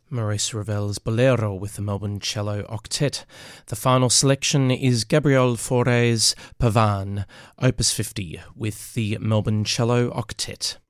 Maurice Ravel's Bolero with the Melbourne Cello Octet. The final selection is Gabriel Fauré's Pavane, Opus 50, with the Melbourne Cello Octet.